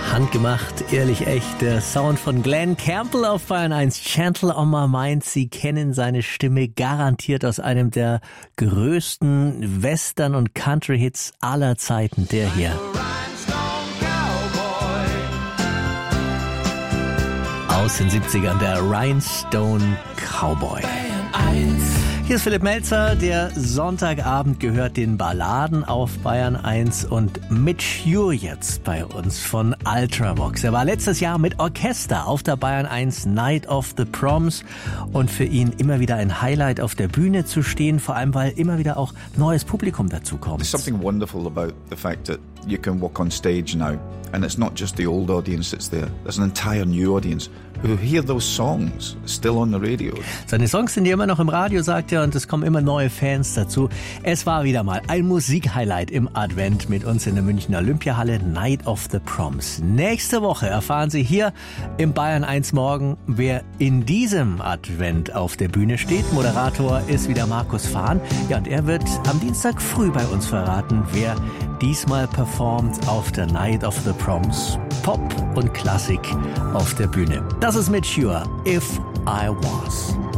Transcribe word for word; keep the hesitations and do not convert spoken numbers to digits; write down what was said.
Handgemacht, ehrlich echt, der Sound von Glenn Campbell auf Bayern eins, Gentle on My Mind. Sie kennen seine Stimme garantiert aus einem der größten Western- und Country-Hits aller Zeiten, der hier. Aus den siebzigern, der Rhinestone Cowboy. Hier ist Philipp Melzer, der Sonntagabend gehört den Balladen auf Bayern eins und Mitch Ure jetzt bei uns von Ultravox. Er war letztes Jahr mit Orchester auf der Bayern eins Night of the Proms und für ihn immer wieder ein Highlight auf der Bühne zu stehen, vor allem weil immer wieder auch neues Publikum dazukommt. There's something wonderful about the fact that you can walk on stage now and it's not just the old audience that's there. There's an entire new audience who hear those songs still on the radio. Seine Songs sind ja immer noch im Radio, sagt er, und es kommen immer neue Fans dazu. Es war wieder mal ein Musikhighlight im Advent mit uns in der Münchner Olympiahalle, Night of the Proms. Nächste Woche erfahren Sie hier im Bayern eins Morgen, wer in diesem Advent auf der Bühne steht. Moderator ist wieder Markus Fahn. Ja, und er wird am Dienstag früh bei uns verraten, wer diesmal performt auf der Night of the Proms. Pop und Klassik auf der Bühne. Das ist Mitch Ure, If I Was.